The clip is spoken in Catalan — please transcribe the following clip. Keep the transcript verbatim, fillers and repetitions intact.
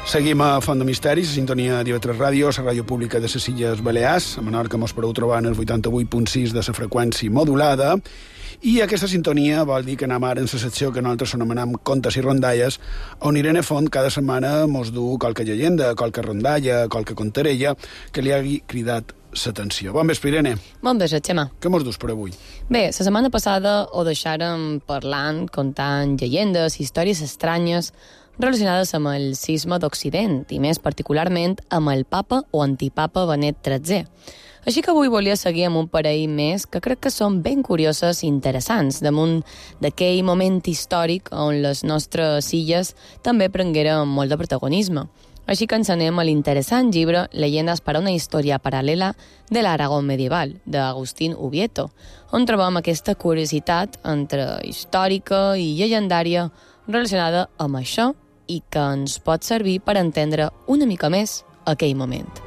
Seguim a Font de Misteris, a sintonia d'I V tres Ràdio, la ràdio pública de les Illes Balears. A Menorca mos podeu trobar en el vuitanta-vuit punt sis de la freqüència modulada. I aquesta sintonia vol dir que anem ara en la secció que nosaltres anomenem Contes i Rondalles, on Irene Font cada setmana mos du qualque llegenda, qualque rondalla, qualque contarella que li hagi cridat l'atenció. Bon vespre, Irene. Bon vespre, Xema. Què mos dus per avui? Bé, la setmana passada ho deixàrem parlant, contant llegendes, històries estranyes relacionades amb el cisma d'Occident i més particularment amb el papa o antipapa Benet tretzè. Així que avui volia seguir amb un parell més que crec que són ben curioses i interessants damunt d'aquell moment històric on les nostres illes també prengueren molt de protagonisme. Així que ens anem a l'interessant llibre Leyendas para una història paral·lela de l'Aragó medieval, d'Agustín Ubieto, on trobem aquesta curiositat entre històrica i llegendària relacionada amb això i que ens pot servir per entendre una mica més aquell moment.